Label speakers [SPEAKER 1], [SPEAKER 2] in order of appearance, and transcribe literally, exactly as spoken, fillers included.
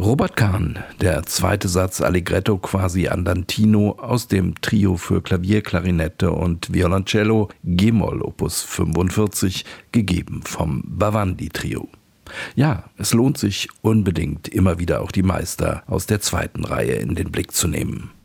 [SPEAKER 1] Robert Kahn, der zweite Satz Allegretto quasi andantino aus dem Trio für Klavier, Klarinette und Violoncello G-Moll Opus fünfundvierzig, gegeben vom Bhavandi Trio. Ja, es lohnt sich unbedingt, immer wieder auch die Meister aus der zweiten Reihe in den Blick zu nehmen.